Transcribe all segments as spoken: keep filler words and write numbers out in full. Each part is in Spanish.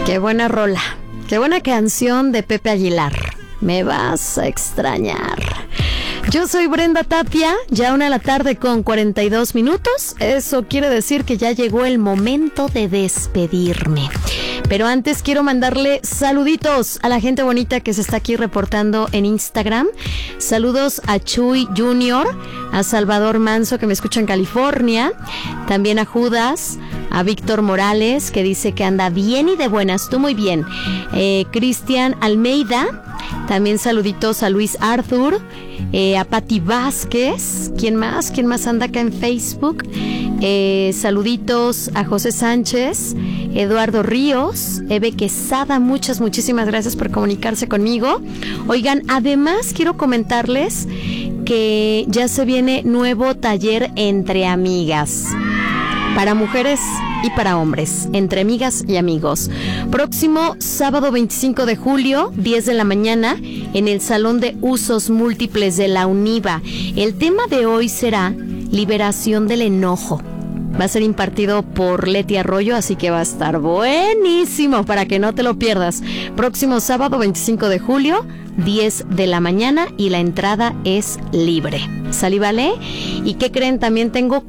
Qué buena rola, qué buena canción de Pepe Aguilar. Me vas a extrañar. Yo soy Brenda Tapia, ya una de la tarde con cuarenta y dos minutos. Eso quiere decir que ya llegó el momento de despedirme. Pero antes quiero mandarle saluditos a la gente bonita que se está aquí reportando en Instagram. Saludos a Chuy Junior, a Salvador Manso que me escucha en California, también a Judas, a Víctor Morales que dice que anda bien y de buenas, tú muy bien. Eh, Cristian Almeida, también saluditos a Luis Arthur, eh, a Pati Vázquez, ¿quién más? ¿Quién más anda acá en Facebook? Eh, saluditos a José Sánchez, Eduardo Ríos, Eve Quesada, muchas, muchísimas gracias por comunicarse conmigo. Oigan, además quiero comentarles que ya se viene nuevo taller entre amigas, para mujeres y para hombres, entre amigas y amigos. Próximo sábado veinticinco de julio, diez de la mañana, en el Salón de Usos Múltiples de la UNIVA. El tema de hoy será liberación del enojo. Va a ser impartido por Leti Arroyo, así que va a estar buenísimo para que no te lo pierdas. Próximo sábado veinticinco de julio, diez de la mañana, y la entrada es libre. ¿Salí, vale? ¿Y qué creen? También tengo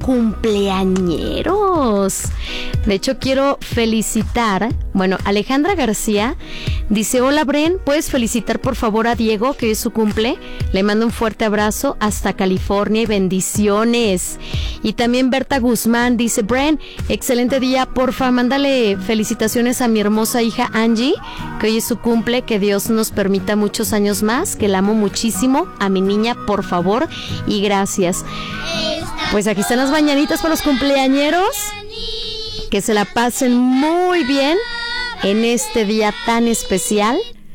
cumpleañeros. De hecho, quiero felicitar. Bueno, Alejandra García dice: hola Bren, ¿puedes felicitar por favor a Diego, que es su cumple? Le mando un fuerte abrazo hasta California y bendiciones. Y también Berta Guzmán dice: Bren, excelente día, porfa, mándale felicitaciones a mi hermosa hija Angie, que hoy es su cumple, que Dios nos permita muchos años más, que la amo muchísimo, a mi niña, por favor, y gracias. Pues aquí están las mañanitas para los cumpleañeros. Que se la pasen muy bien en este día tan especial.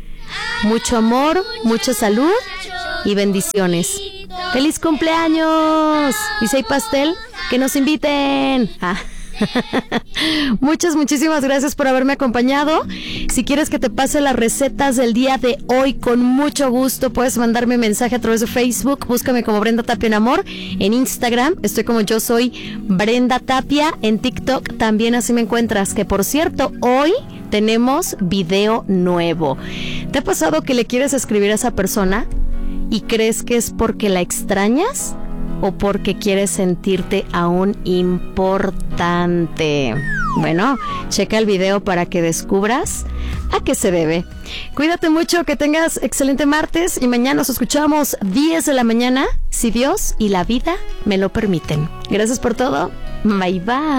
Mucho amor, mucha salud y bendiciones. ¡Feliz cumpleaños! Y si hay pastel, que nos inviten. Ah. Muchas, muchísimas gracias por haberme acompañado. Si quieres que te pase las recetas del día de hoy, con mucho gusto puedes mandarme mensaje a través de Facebook. Búscame como Brenda Tapia en Amor. En Instagram estoy como Yo Soy Brenda Tapia. En TikTok también así me encuentras. Que por cierto, hoy tenemos video nuevo. ¿Te ha pasado que le quieres escribir a esa persona y crees que es porque la extrañas o porque quieres sentirte aún importante? Bueno, checa el video para que descubras a qué se debe. Cuídate mucho, que tengas excelente martes y mañana nos escuchamos diez de la mañana, si Dios y la vida me lo permiten. Gracias por todo. Bye bye.